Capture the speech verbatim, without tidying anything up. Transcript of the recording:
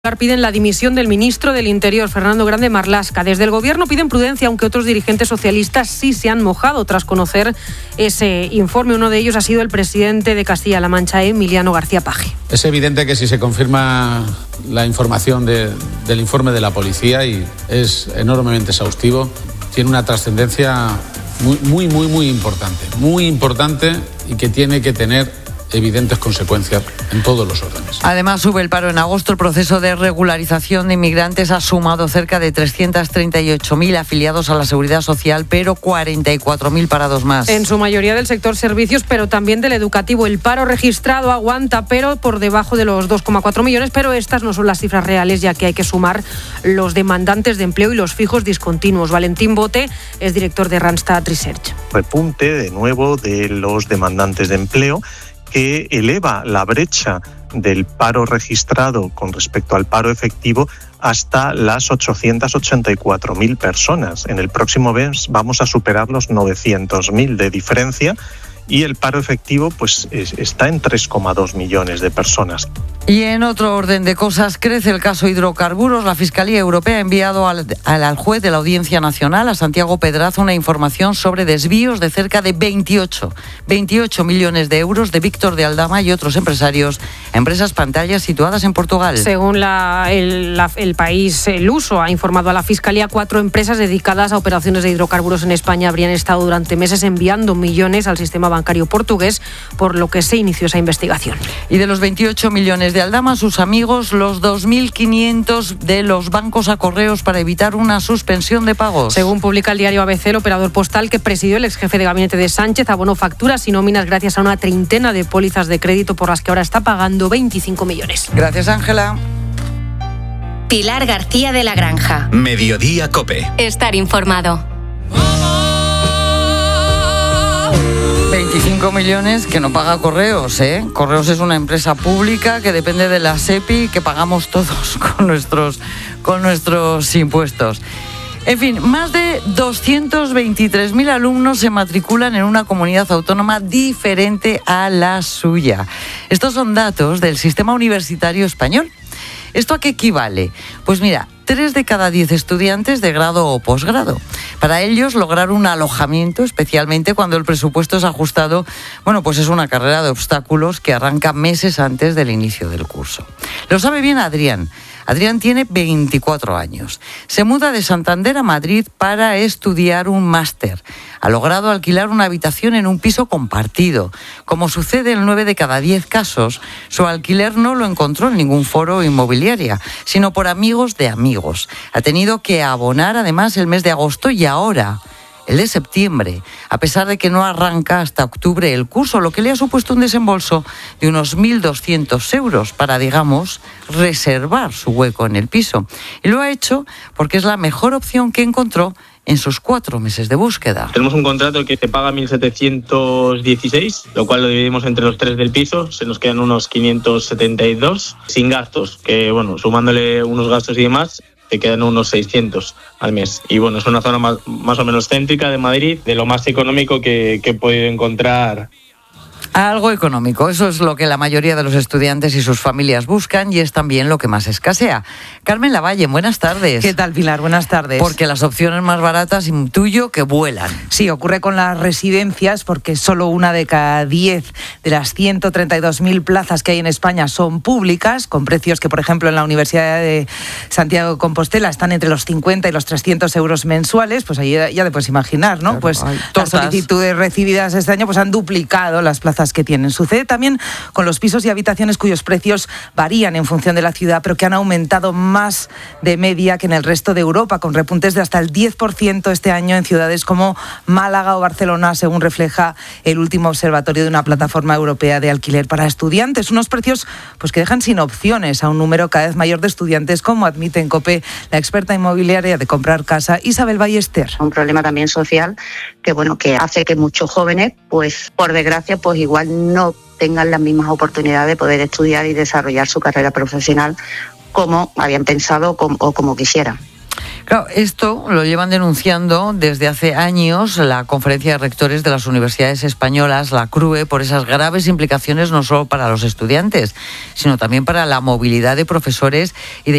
Piden la dimisión del ministro del Interior, Fernando Grande Marlaska. Desde el Gobierno piden prudencia, aunque otros dirigentes socialistas sí se han mojado tras conocer ese informe. Uno de ellos ha sido el presidente de Castilla-La Mancha, Emiliano García Paje. Es evidente que si se confirma la información de, del informe de la policía, y es enormemente exhaustivo, tiene una trascendencia muy, muy, muy, muy importante. Muy importante y que tiene que tener evidentes consecuencias en todos los órdenes. Además, sube el paro en agosto. El proceso de regularización de inmigrantes ha sumado cerca de trescientos treinta y ocho mil afiliados a la Seguridad Social, pero cuarenta y cuatro mil parados más. En su mayoría del sector servicios, pero también del educativo. El paro registrado aguanta, pero por debajo de los dos coma cuatro millones, pero estas no son las cifras reales, ya que hay que sumar los demandantes de empleo y los fijos discontinuos. Valentín Bote es director de Randstad Research. Repunte de nuevo de los demandantes de empleo, que eleva la brecha del paro registrado con respecto al paro efectivo hasta las ochocientas ochenta y cuatro mil personas. En el próximo mes vamos a superar los novecientos mil de diferencia y el paro efectivo pues es, está en tres coma dos millones de personas. Y en otro orden de cosas, crece el caso hidrocarburos. La Fiscalía Europea ha enviado al, al, al juez de la Audiencia Nacional, a Santiago Pedraza, una información sobre desvíos de cerca de veintiocho millones de euros de Víctor de Aldama y otros empresarios, empresas pantallas situadas en Portugal. Según la, el, la, el país El Uso, ha informado a la Fiscalía, cuatro empresas dedicadas a operaciones de hidrocarburos en España habrían estado durante meses enviando millones al sistema bancario portugués, por lo que se inició esa investigación. Y de los veintiocho millones de Aldama, sus amigos, los dos mil quinientos de los bancos a correos para evitar una suspensión de pagos. Según publica el diario A B C, el operador postal que presidió el ex jefe de gabinete de Sánchez abonó facturas y nóminas gracias a una treintena de pólizas de crédito por las que ahora está pagando veinticinco millones. Gracias, Ángela. Pilar García de la Granja. Mediodía COPE. Estar informado. veinticinco millones que no paga Correos, ¿eh? Correos es una empresa pública que depende de la SEPI, que pagamos todos con nuestros, con nuestros impuestos. En fin, más de doscientos veintitrés mil alumnos se matriculan en una comunidad autónoma diferente a la suya. Estos son datos del Sistema Universitario Español. ¿Esto a qué equivale? Pues mira, tres de cada diez estudiantes de grado o posgrado. Para ellos, lograr un alojamiento, especialmente cuando el presupuesto es ajustado, bueno, pues es una carrera de obstáculos que arranca meses antes del inicio del curso. Lo sabe bien Adrián. Adrián tiene veinticuatro años. Se muda de Santander a Madrid para estudiar un máster. Ha logrado alquilar una habitación en un piso compartido. Como sucede en nueve de cada diez casos, su alquiler no lo encontró en ningún foro inmobiliario, sino por amigos de amigos. Ha tenido que abonar además el mes de agosto y ahora el de septiembre, a pesar de que no arranca hasta octubre el curso, lo que le ha supuesto un desembolso de unos mil doscientos euros para, digamos, reservar su hueco en el piso. Y lo ha hecho porque es la mejor opción que encontró en sus cuatro meses de búsqueda. Tenemos un contrato que te paga mil setecientos dieciséis, lo cual lo dividimos entre los tres del piso, se nos quedan unos quinientos setenta y dos, sin gastos, que bueno, sumándole unos gastos y demás, te quedan unos seiscientos al mes. Y bueno, es una zona más, más o menos céntrica de Madrid, de lo más económico que, que he podido encontrar. Algo económico, eso es lo que la mayoría de los estudiantes y sus familias buscan y es también lo que más escasea. Carmen Lavalle, buenas tardes. ¿Qué tal, Pilar? Buenas tardes. Porque las opciones más baratas intuyo que vuelan. Sí, ocurre con las residencias porque solo una de cada diez de las ciento treinta y dos mil plazas que hay en España son públicas, con precios que, por ejemplo, en la Universidad de Santiago de Compostela están entre los cincuenta y los trescientos euros mensuales. Pues ahí ya te puedes imaginar, ¿no? Claro, pues hay las tortas. solicitudes recibidas este año pues han duplicado las plazas que tienen. Sucede también con los pisos y habitaciones cuyos precios varían en función de la ciudad, pero que han aumentado más de media que en el resto de Europa, con repuntes de hasta el diez por ciento este año en ciudades como Málaga o Barcelona, según refleja el último observatorio de una plataforma europea de alquiler para estudiantes. Unos precios pues, que dejan sin opciones a un número cada vez mayor de estudiantes, como admite en COPE la experta inmobiliaria de comprar casa, Isabel Ballester. Un problema también social que bueno que hace que muchos jóvenes, pues por desgracia, pues igual no tengan las mismas oportunidades de poder estudiar y desarrollar su carrera profesional como habían pensado o como quisieran. Claro, esto lo llevan denunciando desde hace años la Conferencia de Rectores de las Universidades Españolas, la CRUE, por esas graves implicaciones no solo para los estudiantes, sino también para la movilidad de profesores y de